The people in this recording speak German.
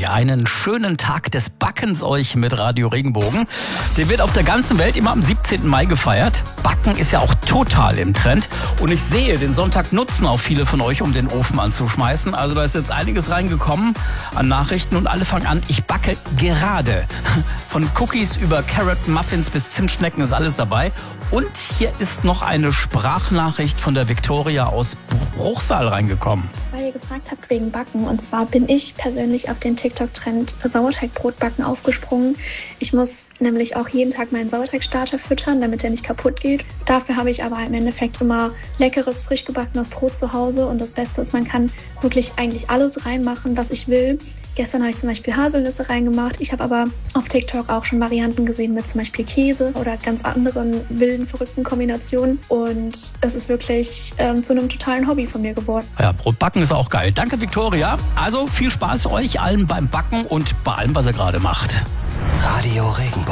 Einen schönen Tag des Backens euch mit Radio Regenbogen. Der wird auf der ganzen Welt immer am 17. Mai gefeiert. Backen ist ja auch total im Trend. Und ich sehe, den Sonntag nutzen auch viele von euch, um den Ofen anzuschmeißen. Also da ist jetzt einiges reingekommen an Nachrichten und alle fangen an, ich backe gerade. Von Cookies über Carrot Muffins bis Zimtschnecken ist alles dabei. Und hier ist noch eine Sprachnachricht von der Victoria aus Bruchsal reingekommen. Weil ihr gefragt habt wegen Backen. Und zwar bin ich persönlich auf den TikTok-Trend Sauerteigbrotbacken aufgesprungen. Ich muss nämlich auch jeden Tag meinen Sauerteigstarter füttern, damit er nicht kaputt geht. Dafür habe ich aber im Endeffekt immer leckeres, frisch gebackenes Brot zu Hause. Und das Beste ist, man kann wirklich eigentlich alles reinmachen, was ich will. Gestern habe ich zum Beispiel Haselnüsse reingemacht. Ich habe aber auf TikTok auch schon Varianten gesehen mit zum Beispiel Käse oder ganz anderen wilden, verrückten Kombinationen. Und es ist wirklich zu einem totalen Hobby von mir geworden. Ja, Brotbacken ist auch geil. Danke, Victoria. Also viel Spaß euch allen beim Backen und bei allem, was ihr gerade macht. Radio Regenbogen.